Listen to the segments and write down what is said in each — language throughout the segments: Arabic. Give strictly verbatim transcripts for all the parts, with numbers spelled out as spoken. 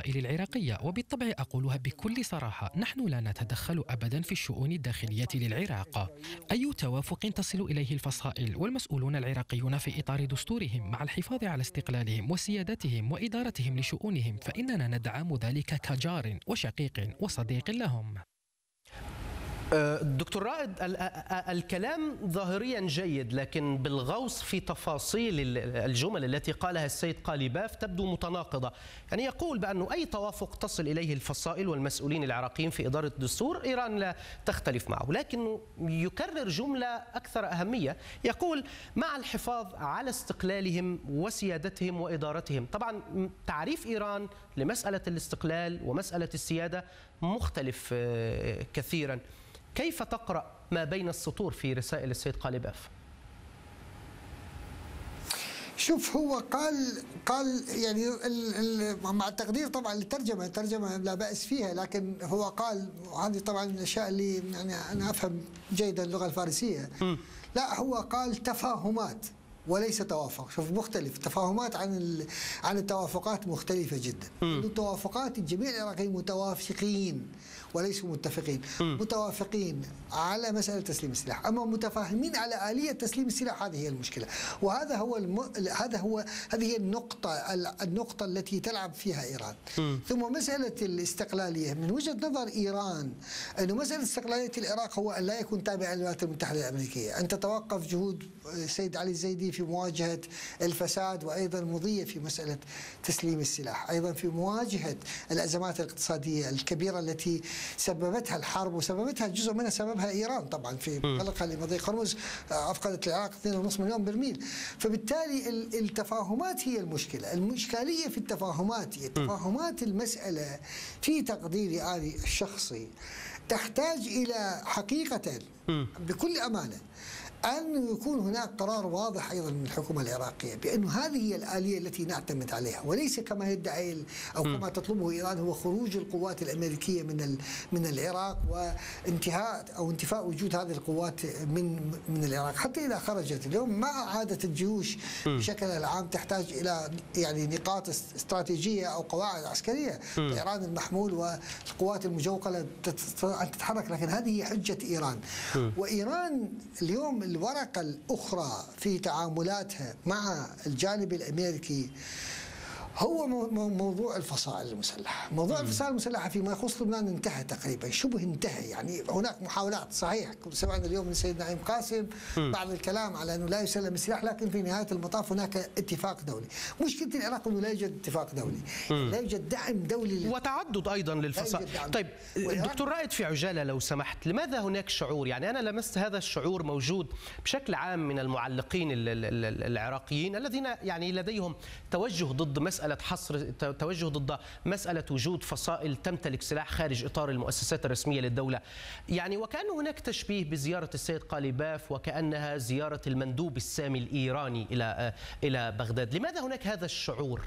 الفصائل العراقية، وبالطبع أقولها بكل صراحة: نحن لا نتدخل أبدا في الشؤون الداخلية للعراق. أي توافق تصل إليه الفصائل والمسؤولون العراقيون في إطار دستورهم مع الحفاظ على استقلالهم وسيادتهم وإدارتهم لشؤونهم فإننا ندعم ذلك كجار وشقيق وصديق لهم. دكتور رائد، الكلام ظاهريا جيد، لكن بالغوص في تفاصيل الجمل التي قالها السيد قاليباف تبدو متناقضة. يعني يقول بأنه أي توافق تصل إليه الفصائل والمسؤولين العراقيين في إدارة الدستور إيران لا تختلف معه، لكنه يكرر جملة أكثر أهمية، يقول مع الحفاظ على استقلالهم وسيادتهم وإدارتهم. طبعا تعريف إيران لمسألة الاستقلال ومسألة السيادة مختلف كثيرا. كيف تقرأ ما بين السطور في رسائل السيد قاليباف؟ شوف، هو قال قال يعني مع التقدير طبعا للترجمه، الترجمه لا بأس فيها، لكن هو قال، وهذه طبعا من الاشياء اللي يعني انا افهم جيدا اللغه الفارسيه. م. لا، هو قال تفاهمات وليس توافق. شوف، مختلف. تفاهمات عن عن التوافقات مختلفة جدا. التوافقات الجميع العراقيين متوافقين وليسوا متفقين. م. متوافقين على مسألة تسليم السلاح، أما متفاهمين على آلية تسليم السلاح هذه هي المشكلة. وهذا هو الم... هذا هو هذه هي النقطة النقطة التي تلعب فيها إيران. م. ثم مسألة الاستقلالية من وجهة نظر إيران، أنه مسألة استقلالية العراق هو أن لا يكون تابع للولايات المتحدة الأمريكية، أن تتوقف جهود السيد علي الزيدي في مواجهة الفساد، وأيضا مضية في مسألة تسليم السلاح، أيضا في مواجهة الأزمات الاقتصادية الكبيرة التي سببتها الحرب، وسببتها جزء منها سببها إيران طبعا في غلقها لمضيق هرمز، أفقدت العراق اثنين ونصف مليون برميل. فبالتالي التفاهمات هي المشكلة. المشكلية في التفاهمات هي التفاهمات المسألة في تقديري أنا الشخصي تحتاج إلى حقيقة بكل أمانة أن يكون هناك قرار واضح أيضا من الحكومة العراقية بأن هذه هي الآلية التي نعتمد عليها، وليس كما يدعي أو كما تطلبه إيران هو خروج القوات الأمريكية من من العراق وانتهاء أو انتفاء وجود هذه القوات من من العراق. حتى إذا خرجت اليوم مع عادة الجيوش بشكلها العام تحتاج إلى يعني نقاط استراتيجية أو قواعد عسكرية. إيران المحمول والقوات المجوقلة أن تتحرك، لكن هذه هي حجة إيران. وإيران اليوم الورقة الأخرى في تعاملاتها مع الجانب الأمريكي هو موضوع الفصائل المسلحة. موضوع الفصائل المسلحة فيما يخص لبنان انتهى تقريبا، شبه انتهى. يعني هناك محاولات صحيح، سمعنا اليوم من السيد نعيم قاسم بعض الكلام على أنه لا يسلم السلاح، لكن في نهاية المطاف هناك اتفاق دولي. مشكلة العراق أنه لا يوجد اتفاق دولي، لا يوجد دعم دولي وتعدد أيضا للفصائل. طيب دكتور رائد، في عجالة لو سمحت، لماذا هناك شعور، يعني أنا لمست هذا الشعور موجود بشكل عام من المعلقين العراقيين الذين يعني لديهم توجه ضد مسألة حصر، توجه ضد مسألة وجود فصائل تمتلك سلاح خارج إطار المؤسسات الرسمية للدولة، يعني وكأن هناك تشبيه بزيارة السيد قاليباف وكأنها زيارة المندوب السامي الإيراني إلى إلى بغداد. لماذا هناك هذا الشعور؟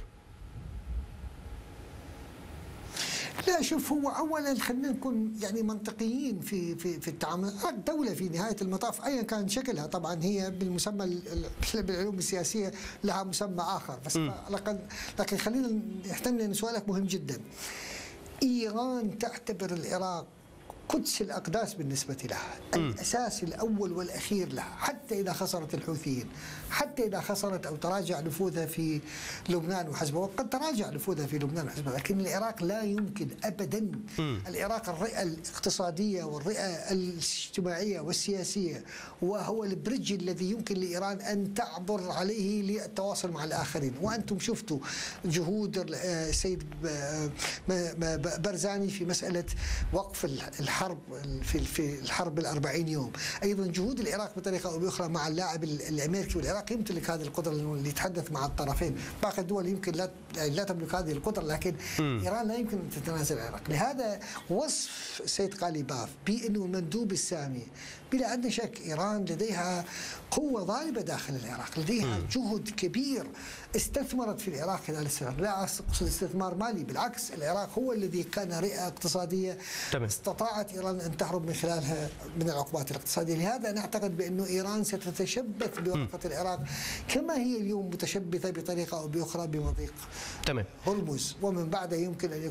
لا، شوف، هو اولا خلينا نكون يعني منطقيين في في في التعامل. الدوله في نهايه المطاف ايا كان شكلها، طبعا هي بالمسمى بالعلوم السياسيه لها مسمى اخر، بس لكن لكن خلينا نحتمل ان سؤالك مهم جدا. ايران تعتبر العراق قدس الأقداس بالنسبة لها، الأساس الأول والأخير لها، حتى إذا خسرت الحوثيين، حتى إذا خسرت أو تراجع نفوذها في لبنان وحزبها، وقد تراجع نفوذها في لبنان وحزبها، لكن العراق لا يمكن أبدا. العراق الرئة الاقتصادية والرئة الاجتماعية والسياسية، وهو البريدج الذي يمكن لإيران أن تعبر عليه للتواصل مع الآخرين. وأنتم شفتوا جهود السيد برزاني في مسألة وقف الحرب الحرب في في الحرب الأربعين يوم، أيضا جهود العراق بطريقة أو بأخرى مع اللاعب الأمريكي، والعراق يمتلك هذه القدرة اللي يتحدث مع الطرفين. باقي الدول يمكن لا لا تملك هذه القدرة، لكن م. إيران لا يمكن أن تتنازل العراق. لهذا وصف السيد قاليباف بأنه المندوب السامي، بلا أدنى شك إيران لديها قوة ضاربة داخل العراق، لديها م. جهد كبير استثمرت في العراق خلال السنوات. لا أقصد استثمار مالي، بالعكس العراق هو الذي كان رئة اقتصادية تمام. استطاعت إيران أن تهرب من خلالها من العقوبات الاقتصادية. لهذا نعتقد بأنه إيران ستتشبث بورقة العراق كما هي اليوم متشبثة بطريقة أو بأخرى بمضيق تمام. هرمز، ومن بعدها يمكن أن